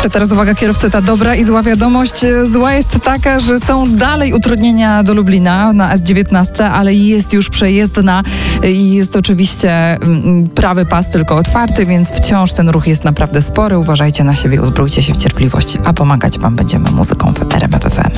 To teraz uwaga kierowcy, ta dobra i zła wiadomość. Zła jest taka, że są dalej utrudnienia do Lublina na S19, ale jest już przejezdna i jest oczywiście prawy pas tylko otwarty, więc wciąż ten ruch jest naprawdę spory. Uważajcie na siebie, uzbrójcie się w cierpliwość, a pomagać wam będziemy muzyką w RMF FM.